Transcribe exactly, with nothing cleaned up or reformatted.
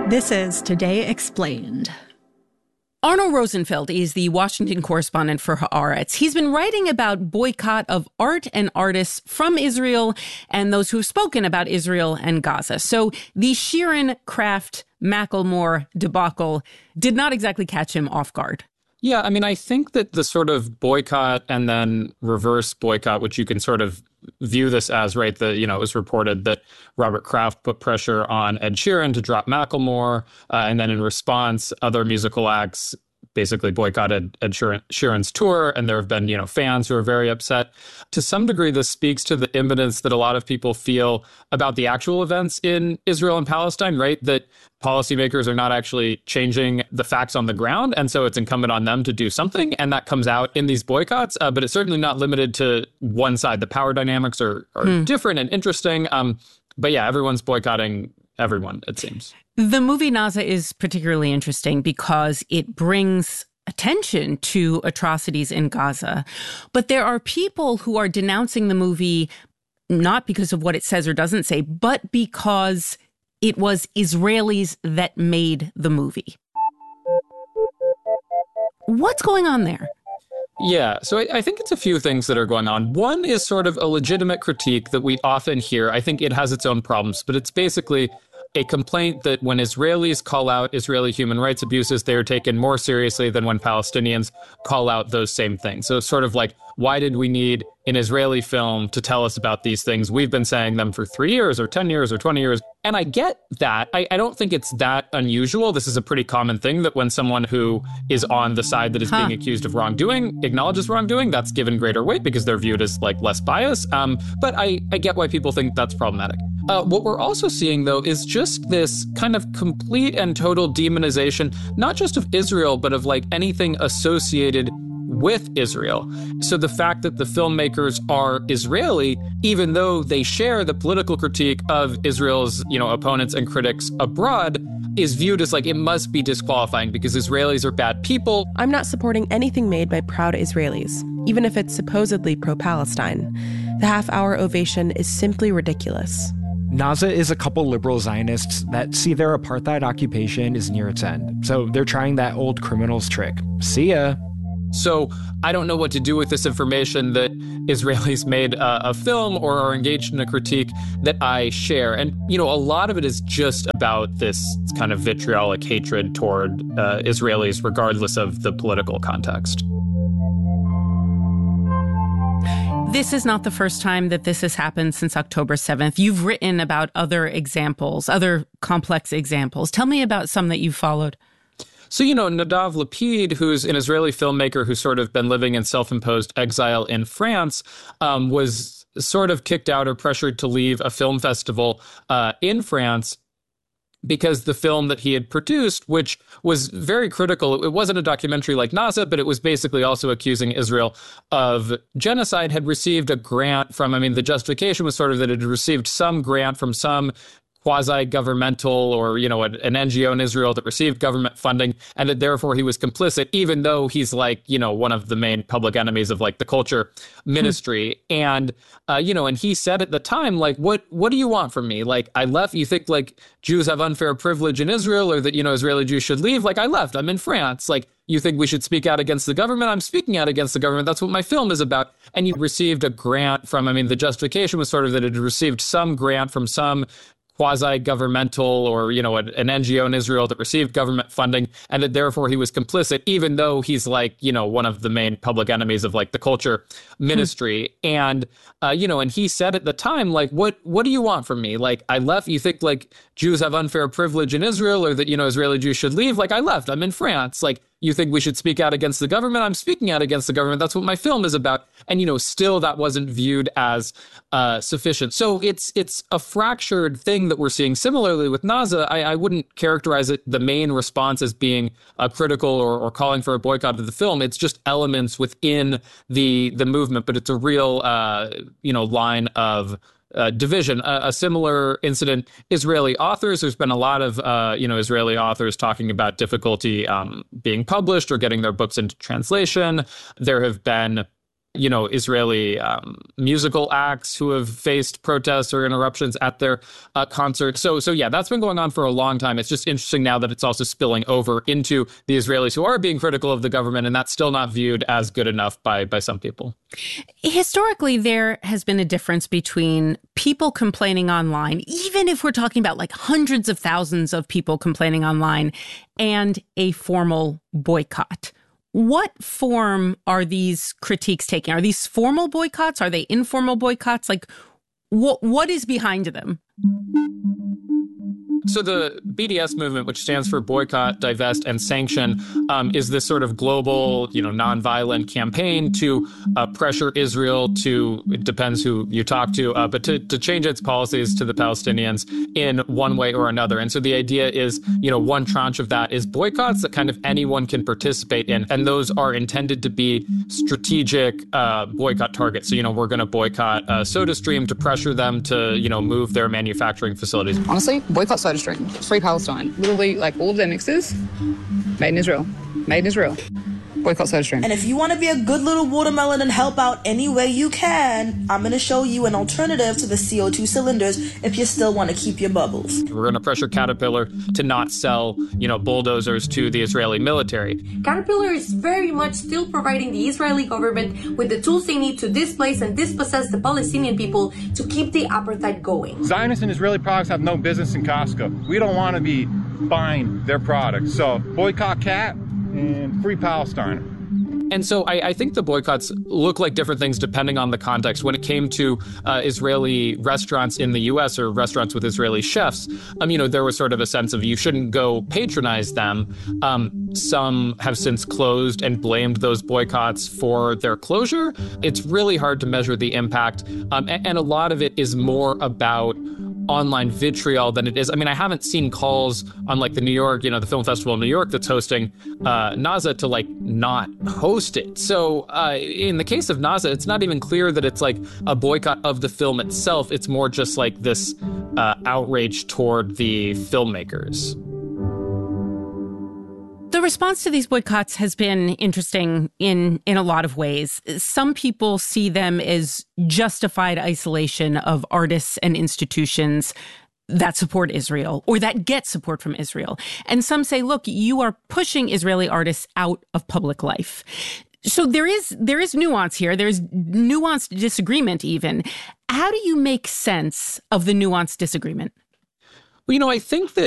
This is Today Explained. Arnold Rosenfeld is the Washington correspondent for Haaretz. He's been writing about boycott of art and artists from Israel and those who have spoken about Israel and Gaza. So the Sheeran, Kraft, Macklemore debacle did not exactly catch him off guard. Yeah, I mean, I think that the sort of boycott and then reverse boycott, which you can sort of view this as, right, the, you know, it was reported that Robert Kraft put pressure on Ed Sheeran to drop Macklemore, uh, and then in response, other musical acts basically boycotted Ed Sheeran, Sheeran's tour, and there have been, you know, fans who are very upset. To some degree, this speaks to the impotence that a lot of people feel about the actual events in Israel and Palestine, right? That policymakers are not actually changing the facts on the ground, and so it's incumbent on them to do something, and that comes out in these boycotts, uh, but it's certainly not limited to one side. The power dynamics are, are hmm. different and interesting, um, but yeah, everyone's boycotting everyone, it seems. The movie Naza is particularly interesting because it brings attention to atrocities in Gaza. But there are people who are denouncing the movie not because of what it says or doesn't say, but because it was Israelis that made the movie. What's going on there? Yeah, so I, I think it's a few things that are going on. One is sort of a legitimate critique that we often hear. I think it has its own problems, but it's basically a complaint that when Israelis call out Israeli human rights abuses, they are taken more seriously than when Palestinians call out those same things. So it's sort of like, why did we need an Israeli film to tell us about these things? We've been saying them for three years or ten years or twenty years. And I get that. I, I don't think it's that unusual. This is a pretty common thing that when someone who is on the side that is huh. being accused of wrongdoing acknowledges wrongdoing, that's given greater weight because they're viewed as like less biased. Um, but I, I get why people think that's problematic. Uh, what we're also seeing, though, is just this kind of complete and total demonization, not just of Israel, but of like anything associated with Israel. So the fact that the filmmakers are Israeli, even though they share the political critique of Israel's, you know, opponents and critics abroad, is viewed as like it must be disqualifying because Israelis are bad people. I'm not supporting anything made by proud Israelis, even if it's supposedly pro-Palestine. The half-hour ovation is simply ridiculous. Naza is a couple liberal Zionists that see their apartheid occupation is near its end. So they're trying that old criminals trick. See ya. So I don't know what to do with this information that Israelis made a, a film or are engaged in a critique that I share. And, you know, a lot of it is just about this kind of vitriolic hatred toward uh, Israelis, regardless of the political context. This is not the first time that this has happened since October seventh. You've written about other examples, other complex examples. Tell me about some that you've followed. So, you know, Nadav Lapid, who's an Israeli filmmaker who's sort of been living in self-imposed exile in France, um, was sort of kicked out or pressured to leave a film festival uh, in France because the film that he had produced, which was very critical, it wasn't a documentary like Naza, but it was basically also accusing Israel of genocide, had received a grant from, I mean, the justification was sort of that it had received some grant from some quasi-governmental or, you know, an N G O in Israel that received government funding, and that therefore he was complicit, even though he's like, you know, one of the main public enemies of like the culture ministry. Hmm. And, uh, you know, and he said at the time, like, what, what do you want from me? Like, I left, you think like Jews have unfair privilege in Israel or that, you know, Israeli Jews should leave? Like, I left, I'm in France. Like, you think we should speak out against the government? I'm speaking out against the government. That's what my film is about. And you received a grant from, I mean, the justification was sort of that it had received some grant from some quasi-governmental or, you know, an N G O in Israel that received government funding, and that therefore he was complicit, even though he's like, you know, one of the main public enemies of like the culture ministry. Hmm. And, uh, you know, and he said at the time, like, what, what do you want from me? Like, I left, you think like Jews have unfair privilege in Israel or that, you know, Israeli Jews should leave? Like, I left, I'm in France. Like, you think we should speak out against the government? I'm speaking out against the government. That's what my film is about. And, you know, still that wasn't viewed as uh, sufficient. So it's it's a fractured thing that we're seeing. Similarly with Naza, I, I wouldn't characterize it, the main response, as being uh, critical or, or calling for a boycott of the film. It's just elements within the the movement, but it's a real, uh, you know, line of Uh, division. Uh, a similar incident, Israeli authors. There's been a lot of, uh, you know, Israeli authors talking about difficulty um, being published or getting their books into translation. There have been you know, Israeli um, musical acts who have faced protests or interruptions at their uh, concerts. So, so yeah, that's been going on for a long time. It's just interesting now that it's also spilling over into the Israelis who are being critical of the government, and that's still not viewed as good enough by by some people. Historically, there has been a difference between people complaining online, even if we're talking about like hundreds of thousands of people complaining online, and a formal boycott. What form are these critiques taking? Are these formal boycotts? Are they informal boycotts? Like, what what is behind them? So the B D S movement, which stands for Boycott, Divest, and Sanction, um, is this sort of global, you know, nonviolent campaign to uh, pressure Israel to, it depends who you talk to, uh, but to, to change its policies to the Palestinians in one way or another. And so the idea is, you know, one tranche of that is boycotts that kind of anyone can participate in. And those are intended to be strategic uh, boycott targets. So, you know, we're going to boycott uh, SodaStream to pressure them to, you know, move their manufacturing facilities. Honestly, boycott SodaStream. Free Palestine. Literally, like, all of their mixes, made in Israel. Made in Israel. Boycott SodaStream. And if you want to be a good little watermelon and help out any way you can, I'm going to show you an alternative to the C O two cylinders if you still want to keep your bubbles. We're going to pressure Caterpillar to not sell, you know, bulldozers to the Israeli military. Caterpillar is very much still providing the Israeli government with the tools they need to displace and dispossess the Palestinian people to keep the apartheid going. Zionist and Israeli products have no business in Costco. We don't want to be buying their products. So boycott Cat and free Palestine. And so I, I think the boycotts look like different things depending on the context. When it came to uh, Israeli restaurants in the U S or restaurants with Israeli chefs, um, you know, there was sort of a sense of you shouldn't go patronize them. Um, some have since closed and blamed those boycotts for their closure. It's really hard to measure the impact. Um, and, and a lot of it is more about online vitriol than it is. I mean, I haven't seen calls on like the New York, you know, the film festival in New York that's hosting uh, Naza to like not host it. So uh, in the case of Naza, it's not even clear that it's like a boycott of the film itself. It's more just like this uh, outrage toward the filmmakers. The response to these boycotts has been interesting in, in a lot of ways. Some people see them as justified isolation of artists and institutions that support Israel or that get support from Israel. And some say, look, you are pushing Israeli artists out of public life. So there is there is nuance here. There's nuanced disagreement even. How do you make sense of the nuanced disagreement? Well, you know, I think that